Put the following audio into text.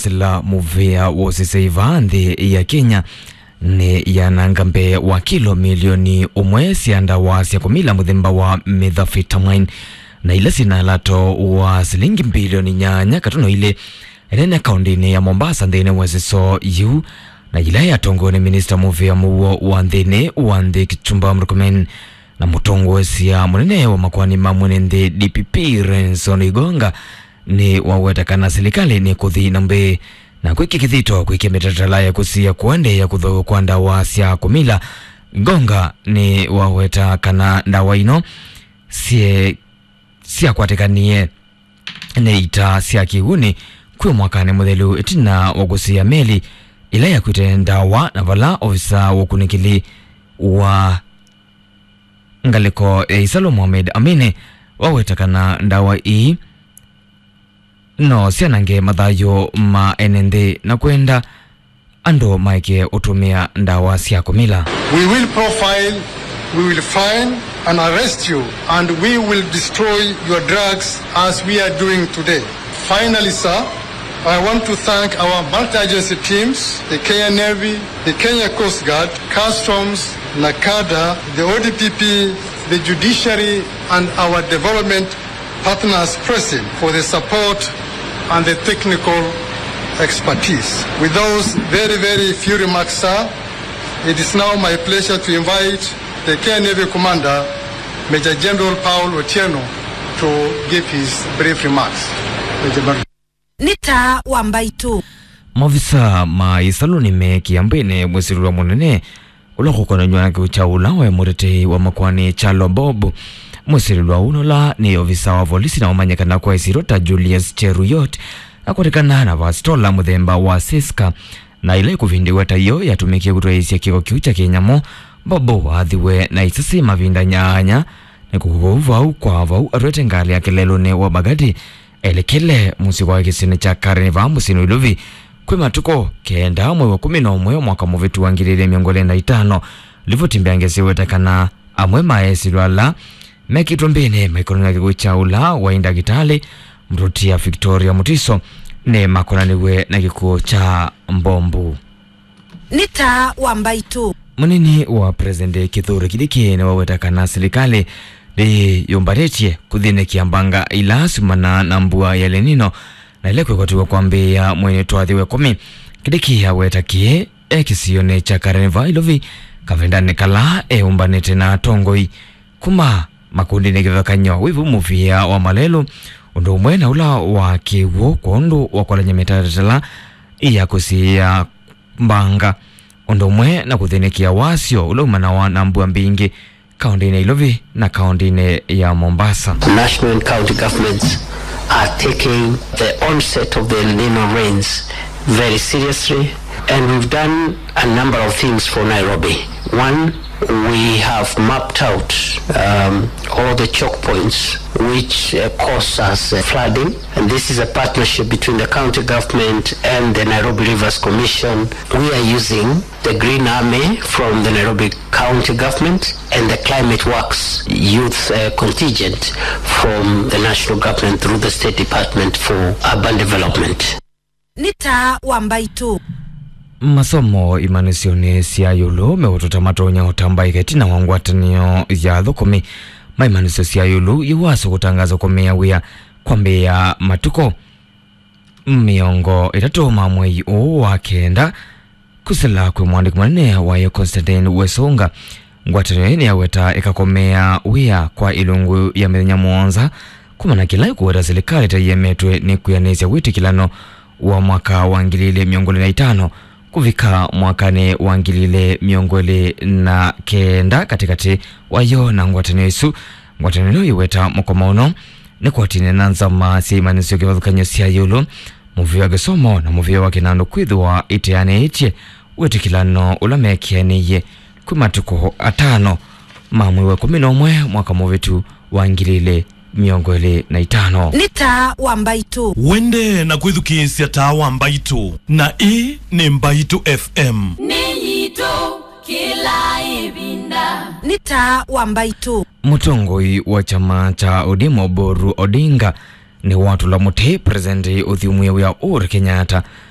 kusila muvea wosiseiva nthi ya Kenya ni yanangambe wa kilo milioni umwe sianda wa siakumila muthemba wa methamphetamine na ile sinalato wa silingi bilioni nyanya katono ile enene kaundini ya Mombasa nthini wesiso yu na ile yatongone minister muvea muwo wa nthini wa nthi Kipchumba Murkomen na mutongwesia munene wa makwani mamwene nthi DPP Renson Igonga ni wawetakana serikali ni kuthi nambe na kwiki kithito kwiki mitatala ya kusia kuende ya kutho kwa ndawa sia kumila. Gonga ni wawetakana ndawa ino sia kwatekanie neita sia kihuni kwe mwakane muthelu itina wakusia meli ila ya kuite ndawa na vala ofisa wakunikili wa ngaliko Isalo Mohamed Amine wawetakana ndawa ii no sianange mathayo ma enende na kwenda ando maike utumia ndawa sia kumila. We will profile, we will find and arrest you, and we will destroy your drugs as we are doing today. Finally, sir, I want to thank our multi-agency teams, the Kenya Navy, the Kenya Coast Guard, Customs, NACADA, the ODPP, the Judiciary, and our development partners present for the support and the technical expertise. With those very, very few remarks, sir, it is now my pleasure to invite the Kenya Navy Commander, Major General Paul Otieno, to give his brief remarks. Nita Wambaitu. Mavisa Isalo ni kiambene mwesiru wa munene ulakukona nywana kiuchaula wa murete wa makwani Chalo Bob. Mwesiru unola ni ofisa wa polisi na wamanyakana kwa Isirota Julius Cheruyot na kurekana na vastola muthemba wa Siska na ile kuvindiwa tayo yatumikia kutoesia kiko kiucha Kenyamo Bobo wathiwe na isasi mavinda nyanya ni kukuva kwa vau arwete ngali ya kelelone wa bagadi elekele musiko wa kisini cha Kareniva musinu iluvi kwe matuko kenda mwe wa 11 mwaka muvitu wangilile miongole na 5 livutimbyange wetakana amwe maesi lwala mekitumbine mekonona kikuchaula wa indagitali mrutia Victoria Mutiso ne makonaniwe na kikuo cha Mbombu. Nita Wambaitu. Munini wa President Kithure Kindiki na wawetakana serikali li yombaretie kuthine kiambanga ila sumana na mbua ya lenino na ile kwekatiwa kwambia mwenye tuathiwe 10 Kindiki yawetakie ekisione cha Kareniva ilovi kavendane kala umbanete na tongoi kuma makundi negithakanyo wivu muvia wa malelu undu umwe na ula wa kiwo kwa undu wakola nyemetatala iya kusia mbanga undu umwe na kuthinikia wasio ula umana wa nambua mbingi kaundine ilovi na kaundine ya Mombasa. National and county governments are taking the onset of the El Nino rains very seriously, and we've done a number of things for Nairobi. One, we have mapped out all the choke points which cause us flooding, and this is a partnership between the county government and the Nairobi Rivers Commission. We are using the Green Army from the Nairobi County Government and the Climate Works Youth Contingent from the national government through the State Department for Urban Development. Nita Wambaitu. Masomo imanisione siya yulu mewotota matonya otamba iketi na wangwatanio ya thukumi maimanisio siya yulu iwaso kutangaza kumea wia kwambia matuko miongo itatoma mwei wa kenda kusila kwe mwandiki mwanene wa Constantine Wesonga ngwatanio ni yaweta ikakomea wia kwa ilungu ya mithenya muonza kumana kila kuweta serikali tayemetwe ni kuyanesya witikilano wa mwaka wa ngilile miongole na 5 kuvika mwakane wa ngilile miongole na kenda katikati wayo na ngwatanio isu ngwatanio iweta mkomaono ni kuatine nanza masi manisio kivathukanyo siya yulu muvio gesomo na muvio wa kinando kwithwa iteane itie witikilano ulamekianiye kumatuko 5 mamwe 11 mwaka muvitu wa ngilile miongole na 5. Nita Wambaitu. Wende na kwithukiisya ta Wambaitu na ni Mbaitu FM. Niyito kila ibinda. Nita Wambaitu. Mutongoi wa chama cha Odimo Boru Odinga ni watu la muti President Uthiumwe ya Uhuru Kenyatta